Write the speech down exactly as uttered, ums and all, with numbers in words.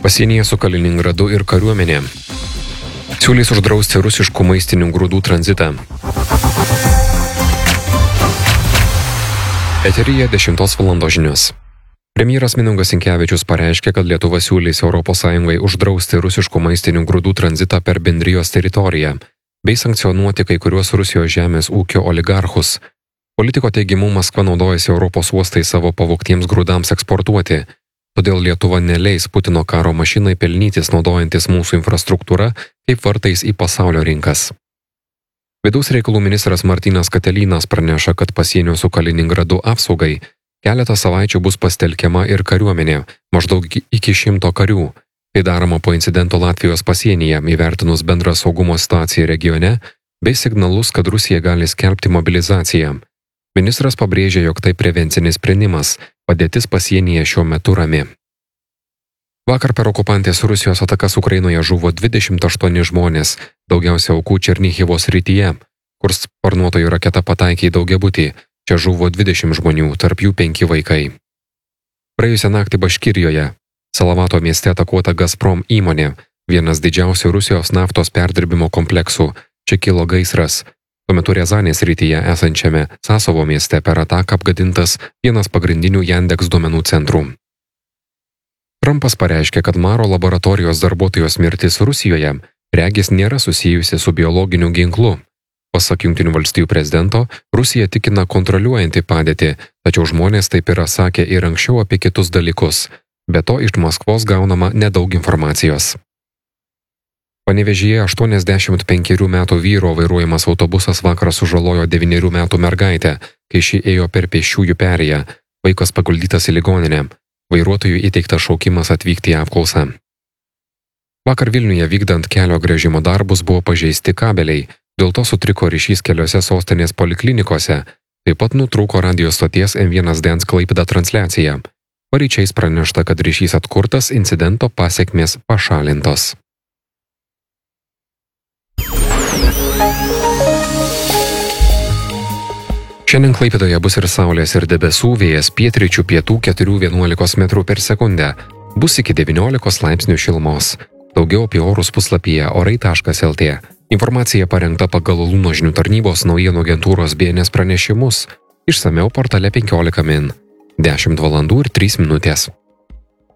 Pasienyje su Kaliningradu ir kariuomenė. Siūlys uždrausti rusiškų maistinių grūdų tranzitą. Eteryje dešimtos valandos žinios. Premjeras Mindaugas Sinkevičius pareiškė, kad Lietuva siūlys Europos Sąjungai uždrausti rusiškų maistinių grūdų tranzitą per bendrijos teritoriją, bei sankcionuoti kai kuriuos Rusijos žemės ūkio oligarchus. Politiko teigimu Maskva naudojasi Europos uostais savo pavoktiems grūdams eksportuoti, todėl Lietuva neleis Putino karo mašinai pelnytis naudojantis mūsų infrastruktūrą kaip vartais į pasaulio rinkas. Vidaus reikalų ministras Martynas Katelynas praneša, kad pasienio su Kaliningradu apsaugai keletą savaičių bus pastelkiama ir kariuomenė, maždaug iki šimto karių. Tai daroma po incidento Latvijos pasienyje, įvertinus bendrą saugumo situaciją regione, bei signalus, kad Rusija gali skelbti mobilizaciją. Ministras pabrėžė, jog tai prevencinis sprendimas, padėtis pasienyje šiuo metu rami. Vakar per okupantės Rusijos atakas Ukrainoje žuvo dvidešimt aštuoni žmonės, daugiausia aukų Černihivo srityje, kur sparnuotoji raketa pataikė į daugiabutį. Čia žuvo dvidešimt žmonių, tarp jų penki vaikai. Praėjusią naktį Baškirijoje, Salavato mieste atakuota Gazprom įmonė, vienas didžiausių Rusijos naftos perdirbimo kompleksų. Čia kilo gaisras. Tuo metu Riazanės srityje esančiame Sasovo mieste per ataką apgadintas vienas pagrindinių Yandex duomenų centrų. Trumpas pareiškė, kad Maro laboratorijos darbuotojos mirtis Rusijoje regis nėra susijusi su biologiniu ginklu. Pasak Jungtinių valstijų prezidento, Rusija tikina kontroliuojanti padėtį, tačiau žmonės taip yra sakę ir anksčiau apie kitus dalykus. Be to iš Maskvos gaunama nedaug informacijos. Panevėžyje aštuoniasdešimt penkerių metų vyro vairuojamas autobusas vakar sužalojo devynerių metų mergaitę, kai ši ėjo per pėsčiųjų perėją. Vaikas paguldytas į ligoninę. Vairuotojui įteiktas šaukimas atvykti į apklausą. Vakar Vilniuje vykdant kelio gręžimo darbus buvo pažeisti kabeliai. Dėl to sutriko ryšys keliose sostinės poliklinikose, taip pat nutrūko radijo stoties M vienas Dance Klaipėda transliacija. Paryčiais pranešta, kad ryšys atkurtas, incidento pasekmės pašalintos. Šiandien Klaipėdoje bus ir saulės ir debesų, vėjas pietryčių pietų keturi vienuolika metrų per sekundę, bus iki devyniolikos laipsnių šilumos. Daugiau apie orus puslapyje orai taškas el tė. Informacija parengta pagal Luno žinių tarnybos naujienų agentūros B N S pranešimus. Išsamiau portale penkiolika min. dešimt valandų ir trys minutės.